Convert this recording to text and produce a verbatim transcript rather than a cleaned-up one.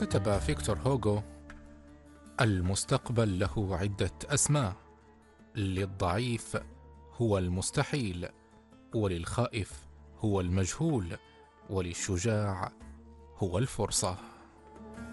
كتب فيكتور هوغو: المستقبل له عدة أسماء، للضعيف هو المستحيل، وللخائف هو المجهول، وللشجاع هو الفرصة.